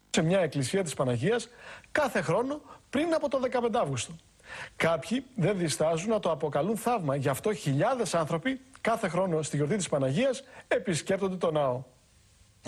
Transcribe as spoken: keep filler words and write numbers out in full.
σε μια εκκλησία της Παναγίας κάθε χρόνο πριν από το δεκαπέντε Αυγούστου. Κάποιοι δεν διστάζουν να το αποκαλούν θαύμα, γι' αυτό χιλιάδες άνθρωποι κάθε χρόνο στη γιορτή της Παναγίας επισκέπτονται το ναό.